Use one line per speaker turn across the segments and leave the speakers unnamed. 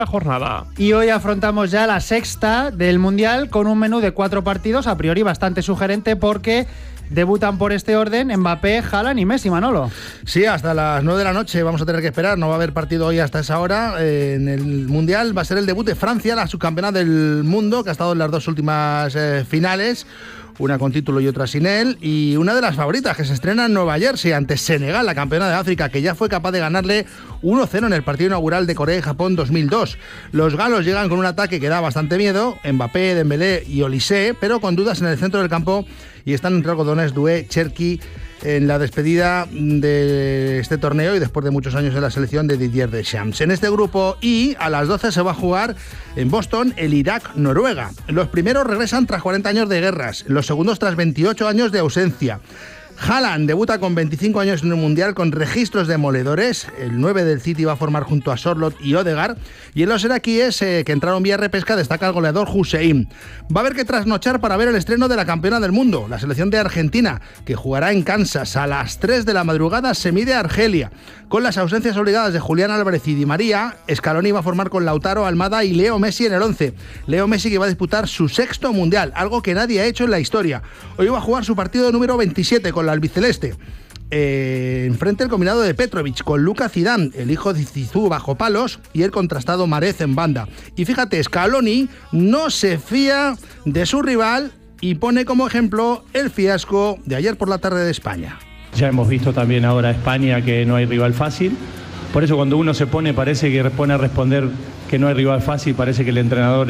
jornada.
Y hoy afrontamos ya la sexta del Mundial con un menú de 4 partidos, a priori bastante sugerente porque debutan por este orden Mbappé, Haaland y Messi, Manolo.
Sí, hasta las 9 de la noche vamos a tener que esperar, no va a haber partido hoy hasta esa hora. En el Mundial va a ser el debut de Francia, la subcampeona del mundo, que ha estado en las 2 últimas finales, una con título y otra sin él, y una de las favoritas que se estrena en Nueva Jersey ante Senegal, la campeona de África, que ya fue capaz de ganarle 1-0 en el partido inaugural de Corea y Japón 2002. Los galos llegan con un ataque que da bastante miedo, Mbappé, Dembélé y Olise, pero con dudas en el centro del campo, y están entre algodones Doué, Cherki, en la despedida de este torneo y después de muchos años en la selección de Didier Deschamps. En este grupo I, a las 12 se va a jugar en Boston el Irak-Noruega. Los primeros regresan tras 40 años de guerras, los segundos tras 28 años de ausencia. Haaland debuta con 25 años en el Mundial con registros demoledores. El 9 del City va a formar junto a Sorloth y Odegaard. Y en los iraquíes, que entraron vía repesca, destaca el goleador Hussein. Va a haber que trasnochar para ver el estreno de la campeona del mundo, la selección de Argentina, que jugará en Kansas. A las 3 de la madrugada se mide a Argelia. Con las ausencias obligadas de Julián Álvarez y Di María, Scaloni va a formar con Lautaro, Almada y Leo Messi en el 11. Leo Messi, que va a disputar su 6º Mundial, algo que nadie ha hecho en la historia. Hoy va a jugar su partido número 27 con la albiceleste. Enfrente el combinado de Petrovic con Luka Zidane, el hijo de Zizou bajo palos, y el contrastado Marez en banda. Y fíjate, Scaloni no se fía de su rival y pone como ejemplo el fiasco de ayer por la tarde de España.
Ya hemos visto también ahora a España que no hay rival fácil. Por eso cuando uno se pone, parece que pone a responder que no hay rival fácil, parece que el entrenador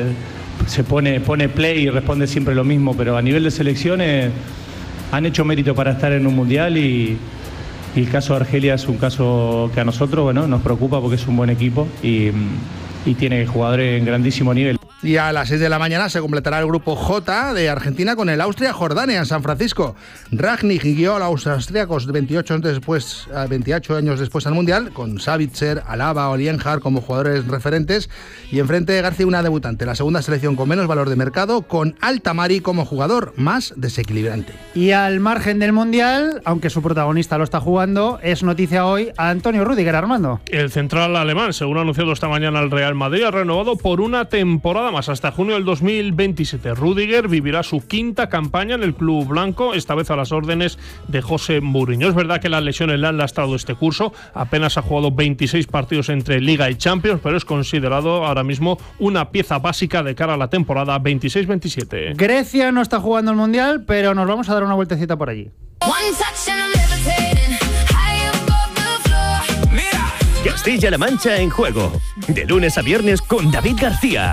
se pone play y responde siempre lo mismo. Pero a nivel de selecciones han hecho mérito para estar en un mundial y el caso de Argelia es un caso que a nosotros nos preocupa porque es un buen equipo y tiene jugadores en grandísimo nivel.
Y a las 6 de la mañana se completará el grupo J de Argentina con el Austria-Jordania en San Francisco. Rangnick guió a los austríacos 28 años después al Mundial, con Savitzer, Alaba o Lienhard como jugadores referentes. Y enfrente de García, una debutante, la segunda selección con menos valor de mercado, con Altamari como jugador más desequilibrante.
Y al margen del Mundial, aunque su protagonista lo está jugando, es noticia hoy a Antonio Rüdiger, Armando.
El central alemán, según ha anunciado esta mañana el Real Madrid, ha renovado por una temporada más, hasta junio del 2027. Rüdiger vivirá su 5ª campaña en el club blanco, esta vez a las órdenes de José Mourinho. Es verdad que las lesiones le han lastrado este curso, apenas ha jugado 26 partidos entre Liga y Champions, pero es considerado ahora mismo una pieza básica de cara a la temporada 26-27.
Grecia no está jugando el Mundial, pero nos vamos a dar una vueltecita por allí.
Castilla-La Mancha en juego, de lunes a viernes con David García.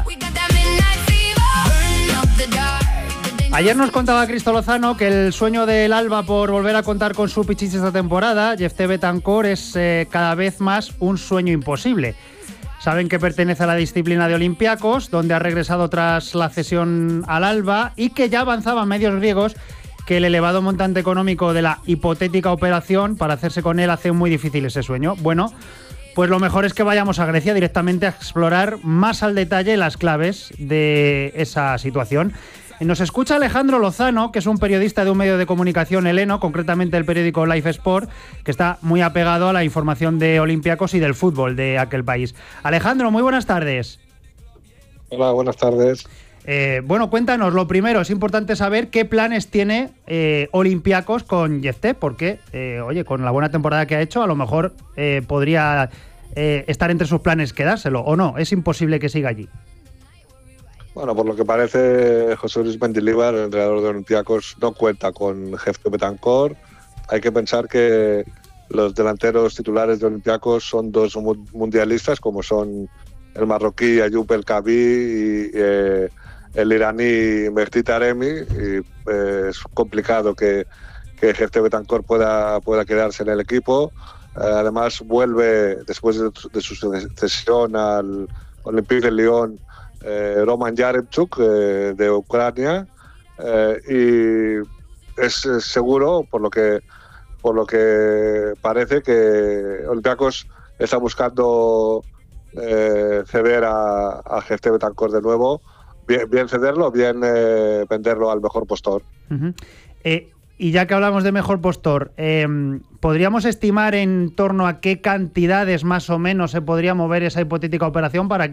Ayer nos contaba Cristo Lozano que el sueño del Alba por volver a contar con su Pichichi esta temporada, Jefté Betancourt, es cada vez más un sueño imposible. Saben que pertenece a la disciplina de Olympiacos, donde ha regresado tras la cesión al Alba, y que ya avanzaban medios griegos que el elevado montante económico de la hipotética operación para hacerse con él hace muy difícil ese sueño. Bueno, pues lo mejor es que vayamos a Grecia directamente a explorar más al detalle las claves de esa situación. Nos escucha Alejandro Lozano, que es un periodista de un medio de comunicación heleno, concretamente el periódico Life Sport, que está muy apegado a la información de Olympiacos y del fútbol de aquel país. Alejandro, muy buenas tardes.
Hola, buenas tardes.
Bueno, cuéntanos, lo primero, es importante saber qué planes tiene Olympiacos con Jefté, porque, oye, con la buena temporada que ha hecho, a lo mejor podría estar entre sus planes quedárselo, ¿o no? Es imposible que siga allí.
Bueno, por lo que parece, José Luis Mendilibar, el entrenador de Olympiacos, no cuenta con Jefté Betancourt. Hay que pensar que los delanteros titulares de Olympiacos son 2 mundialistas, como son el marroquí Ayoub El Kabi y el iraní Mehdi Taremi. Y es complicado que Jefté Betancourt pueda quedarse en el equipo. Además, vuelve después de su cesión al Olympique de Lyon Roman Yaremchuk de Ucrania, y es seguro, por lo que parece, que Olympiacos está buscando ceder a Jefté Betancourt de nuevo, bien cederlo, bien venderlo al mejor postor.
Uh-huh. Y ya que hablamos de mejor postor, ¿podríamos estimar en torno a qué cantidades más o menos se podría mover esa hipotética operación para que